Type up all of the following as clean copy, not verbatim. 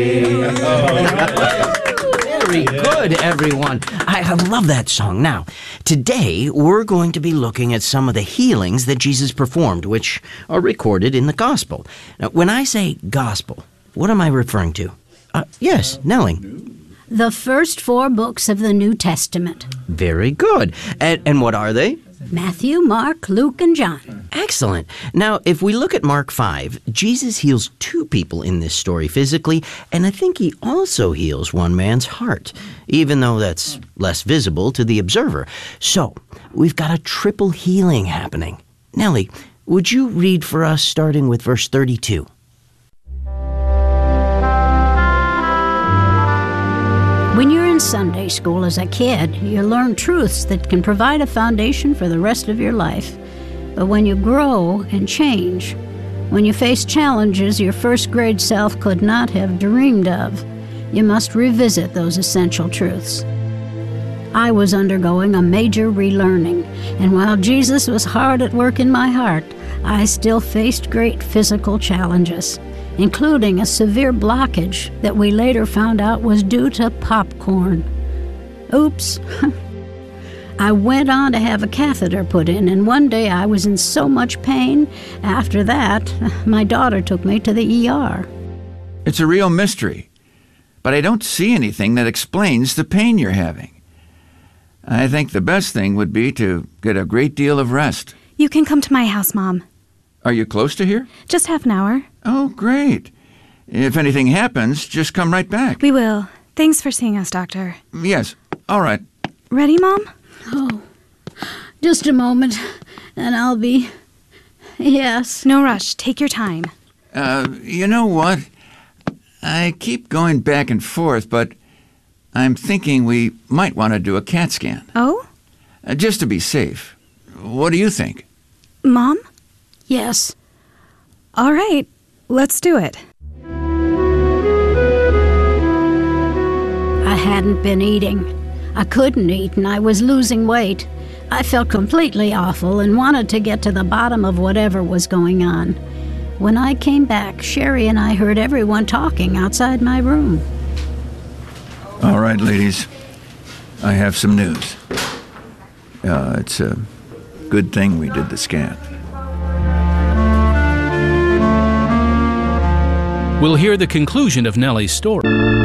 Very good, everyone. I love that song. Now, today we're going to be looking at some of the healings that Jesus performed, which are recorded in the Gospel. Now, when I say Gospel, what am I referring to? Yes, Nellie. The first 4 books of the New Testament. Very good. And what are they? Matthew, Mark, Luke, and John. Excellent. Now, if we look at Mark 5, Jesus heals 2 people in this story physically, and I think he also heals one man's heart, even though that's less visible to the observer. So, we've got a triple healing happening. Nellie, would you read for us starting with verse 32? When you're in Sunday school as a kid, you learn truths that can provide a foundation for the rest of your life. But when you grow and change, when you face challenges your first grade self could not have dreamed of, you must revisit those essential truths. I was undergoing a major relearning, and while Jesus was hard at work in my heart, I still faced great physical challenges, including a severe blockage that we later found out was due to popcorn. Oops. I went on to have a catheter put in, and one day I was in so much pain. After that, my daughter took me to the ER. It's a real mystery, but I don't see anything that explains the pain you're having. I think the best thing would be to get a great deal of rest. You can come to my house, Mom. Are you close to here? Just half an hour. Oh, great. If anything happens, just come right back. We will. Thanks for seeing us, Doctor. Yes. All right. Ready, Mom? Oh, just a moment, and I'll be... Yes. No rush. Take your time. You know what? I keep going back and forth, but I'm thinking we might want to do a CAT scan. Oh? Just to be safe. What do you think? Mom? Yes. All right. Let's do it. I hadn't been eating. I couldn't eat, and I was losing weight. I felt completely awful and wanted to get to the bottom of whatever was going on. When I came back, Sherry and I heard everyone talking outside my room. All right, ladies. I have some news. It's a good thing we did the scan. We'll hear the conclusion of Nellie's story.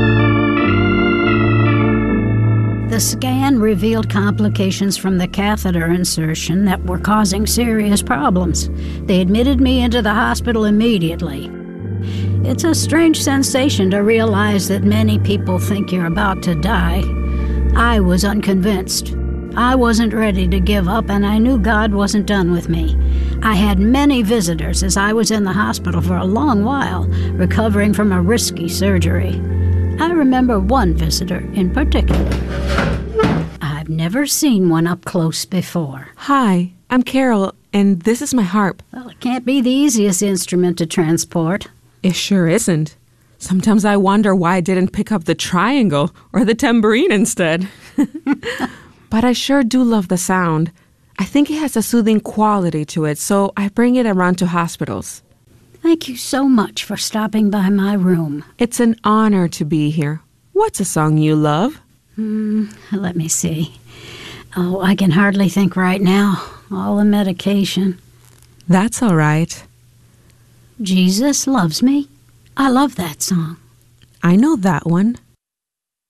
The scan revealed complications from the catheter insertion that were causing serious problems. They admitted me into the hospital immediately. It's a strange sensation to realize that many people think you're about to die. I was unconvinced. I wasn't ready to give up, and I knew God wasn't done with me. I had many visitors as I was in the hospital for a long while, recovering from a risky surgery. I remember one visitor in particular. I've never seen one up close before. Hi, I'm Carol, and this is my harp. Well, it can't be the easiest instrument to transport. It sure isn't. Sometimes I wonder why I didn't pick up the triangle or the tambourine instead. But I sure do love the sound. I think it has a soothing quality to it, so I bring it around to hospitals. Thank you so much for stopping by my room. It's an honor to be here. What's a song you love? Let me see. Oh, I can hardly think right now. All the medication. That's all right. Jesus Loves Me. I love that song. I know that one.